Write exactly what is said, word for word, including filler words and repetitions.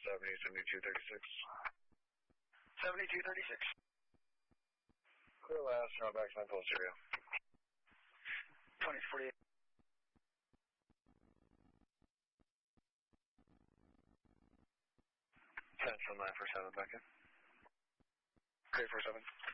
seventy, seventy-two thirty-six. seventy-two thirty-six. Clear last, round back to my post area. twenty forty-eight. Central nine four seven back in. Great four seven.